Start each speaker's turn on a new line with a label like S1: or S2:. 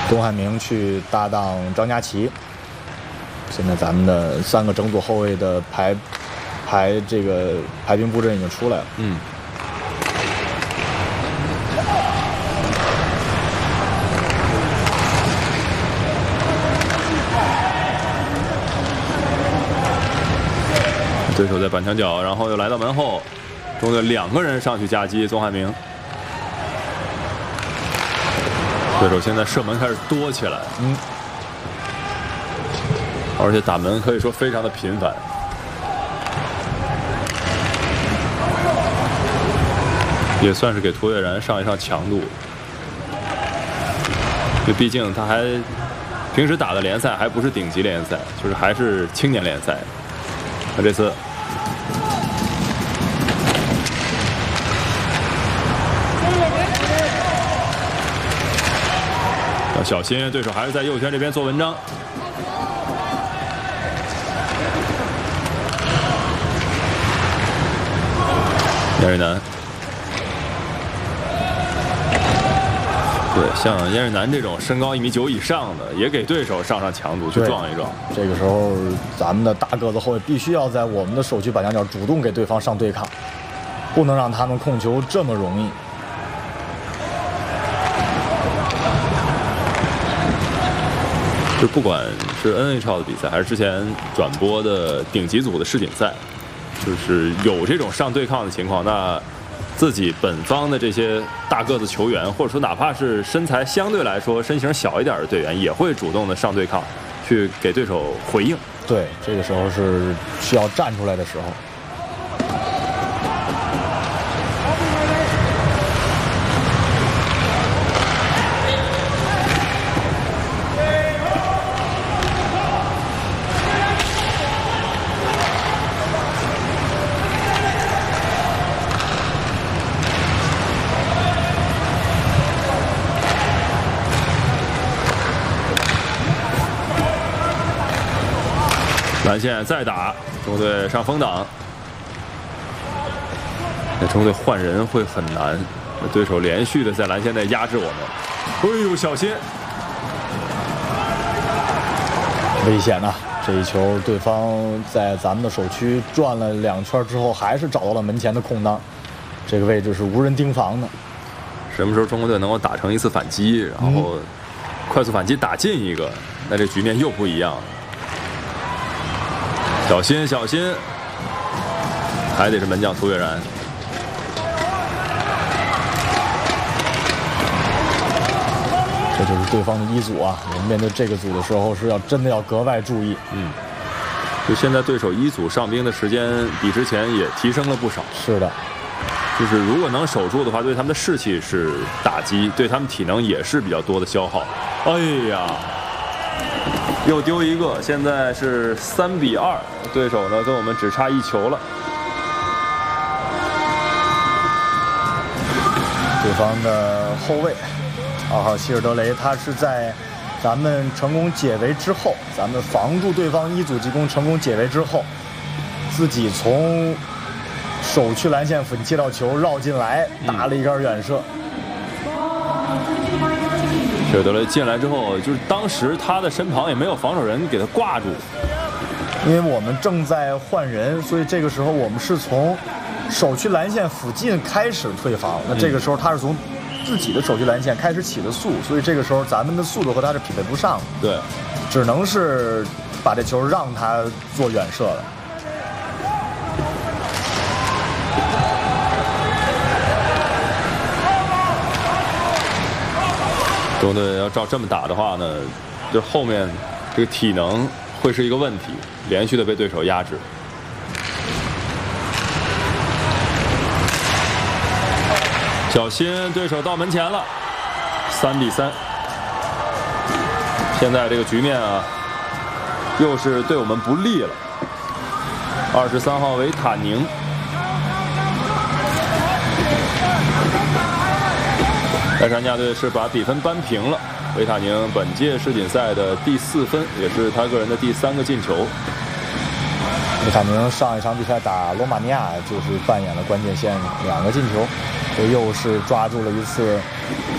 S1: 东汉明去搭档张佳琪。现在咱们的3个整左后卫的排兵布阵已经出来了。
S2: 对手在板墙角，然后又来到门后，中队2个人上去夹击宗汉明。对手现在射门开始多起来，而且打门可以说非常的频繁。也算是给涂月然上一上强度，因为毕竟他还平时打的联赛还不是顶级联赛，就是还是青年联赛。那这次要小心，对手还是在右圈这边做文章。燕瑞南，对，像燕瑞南这种身高1.9米以上的，也给对手上强度去撞一撞。
S1: 这个时候，咱们的大个子后卫必须要在我们的守区板墙角主动给对方上对抗，不能让他们控球这么容易。
S2: 就不管是 NHL 的比赛，还是之前转播的顶级组的世锦赛，就是有这种上对抗的情况，那自己本方的这些大个子球员，或者说哪怕是身材相对来说身形小一点的队员，也会主动的上对抗，去给对手回应。
S1: 对，这个时候是需要站出来的时候。
S2: 蓝线再打，中队上封挡。那中队换人会很难，对手连续的在蓝线内压制我们。哎呦，小心！
S1: 危险呐！这一球，对方在咱们的守区转了2圈之后，还是找到了门前的空当，这个位置是无人盯防的。
S2: 什么时候中国队能够打成一次反击，然后快速反击打进一个，那这局面又不一样了。小心，小心！还得是门将涂月然。
S1: 这就是对方的一组啊！我们面对这个组的时候，是真的要格外注意。
S2: 就现在对手一组上兵的时间比之前也提升了不少。
S1: 是的，
S2: 就是如果能守住的话，对他们的士气是打击，对他们体能也是比较多的消耗。哎呀！又丢一个，现在是3比2，对手呢跟我们只差1球了。
S1: 对方的后卫2号希尔德雷，他是在咱们成功解围之后，咱们防住对方一组进攻成功解围之后，自己从守区蓝线附近接到球绕进来，打了一杆远射。
S2: 希尔德雷进来之后，就是当时他的身旁也没有防守人给他挂住，
S1: 因为我们正在换人，所以这个时候我们是从守区蓝线附近开始退防。那这个时候他是从自己的守区蓝线开始起的速，所以这个时候咱们的速度和他是匹配不上的。
S2: 对，
S1: 只能是把这球让他做远射了。
S2: 中队要照这么打的话呢，就后面这个体能会是一个问题，连续的被对手压制。小心，对手到门前了，3比3。现在这个局面啊，又是对我们不利了。23号维塔宁。爱沙尼亚队是把比分扳平了，维塔宁本届世锦赛的第4分，也是他个人的第3个进球。
S1: 维塔宁上一场比赛打罗马尼亚就是扮演了关键线2个进球，又是抓住了一次